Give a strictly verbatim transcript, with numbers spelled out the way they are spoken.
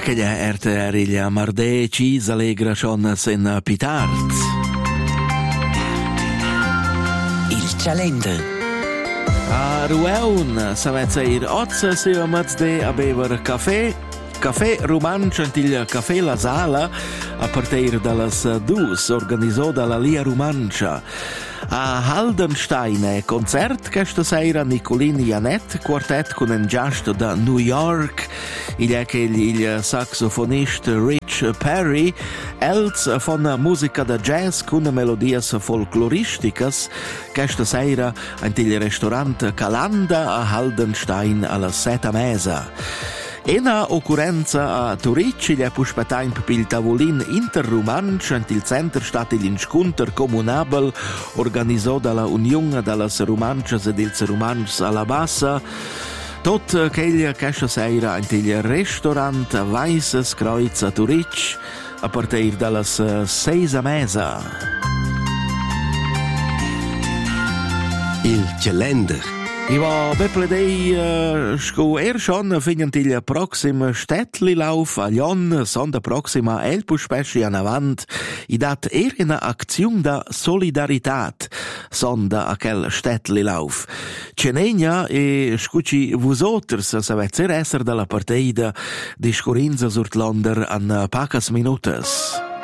Che gli erte ariglia Mardè cis allegra schon sen Pitard. Il calender. A Rueun savezza ir ozza se a mazde a bever caffè. Caffè Rumanch antil Caffè La Sala a partir dallas dus organizzò dalla Lia Rumancia. A Haldenstein concert questa sera Nicolini Janet quartet con un giasto da New York. Il è che il saxofonista Rich Perry els von musica da jazz con melodias folcloristicas questa sera antil ristorante Calanda a Haldenstein alla seta mesa. Ena occurrenza a Turicci gli è puspetain il tavolin interrumanch ant il center stat il inscunter comunabel organizzò dalla Unione dallas Rumanches ed ils Rumanchs alla Bassa. Tot ch'eglia questa sera ant il ristorant Weisses Kreuz a Turicci a partir dallas seis a mesa. Il calender. I va bepledei uh, sco er schon finient il proxim Städtli-Lauf a Lion, sonda proxima el puspesci an avant, i dat er ina acziun da solidaritat, sonda aquel Städtli-Lauf. Cenegna e scuci vusoters savezzer esser dalla parteida di scorinza surt Londer an pacas minutas.